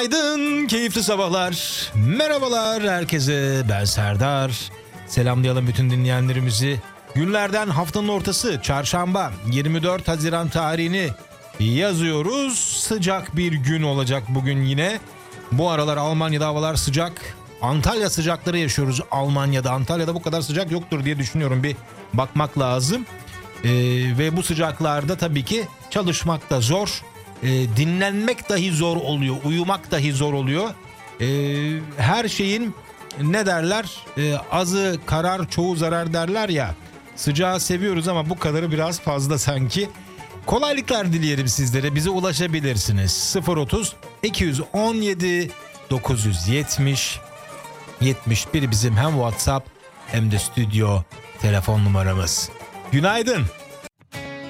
Günaydın, keyifli sabahlar. Merhabalar herkese, ben Serdar. Selamlayalım bütün dinleyenlerimizi. Günlerden haftanın ortası, çarşamba 24 Haziran tarihini yazıyoruz. Sıcak bir gün olacak bugün yine. Bu aralar Almanya'da havalar sıcak. Antalya sıcakları yaşıyoruz Almanya'da. Antalya'da bu kadar sıcak yoktur diye düşünüyorum. Bir bakmak lazım. Ve bu sıcaklarda tabii ki çalışmak da zor. Dinlenmek dahi zor oluyor. Uyumak dahi zor oluyor. Her şeyin ne derler? Azı karar, çoğu zarar derler ya. Sıcağı seviyoruz ama bu kadarı biraz fazla sanki. Kolaylıklar dileyelim sizlere. Bize ulaşabilirsiniz. 030 217 970 71 bizim hem WhatsApp hem de stüdyo telefon numaramız. Günaydın.